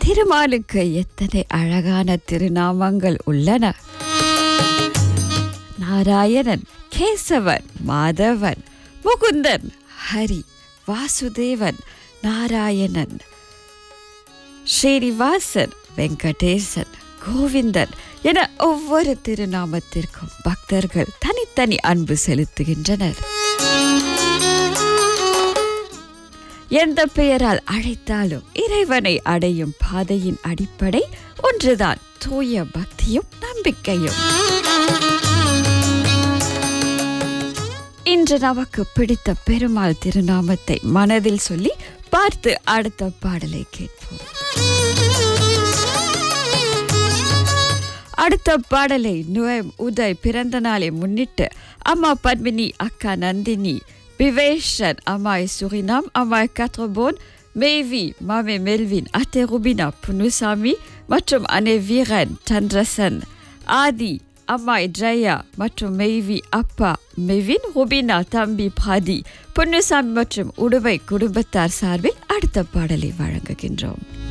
திருமாலுக்கு எத்தனை அழகான திருநாமங்கள் உள்ளன. நாராயணன், கேசவன், மாதவன், முகுந்தன், ஹரி, வாசுதேவன், நாராயணன், ஸ்ரீனிவாசன், வெங்கடேசன், கோவிந்தன் என ஒவ்வொரு திருநாமத்திற்கும் பக்தர்கள் தனித்தனி அன்பு செலுத்துகின்றனர். எந்த பெயரால் அழைத்தாலும் இறைவனை அடையும் பாதையின் அடிப்படை ஒன்றுதான்: தூய பக்தியும் நம்பிக்கையும். இன்று நமக்கு பிடித்த பெருமாள் திருநாமத்தை மனதில் சொல்லி பார்த்து அடுத்த பாடலை கேட்போம். அடுத்த பாடலை நோயம் உதய் பிறந்த நாளை முன்னிட்டு அம்மா பத்மினி, அக்கா நந்தினி, பிவேஷன், அம்மாய் சுரினாம், அம்மாய் கத்ரபோன், மேவி, மாமே மெல்வின், அத்தை ருபினா, புனுசாமி மற்றும் அன்னை வீரன், சந்திரசன், ஆதி, அம்மாய் ஜெயா மற்றும் மெய்வி அப்பா மெவின், ருபினா தம்பி பாதி, புன்னுசாமி மற்றும் உடுவை குடும்பத்தார் சார்பில் அடுத்த பாடலை வழங்குகின்றோம்.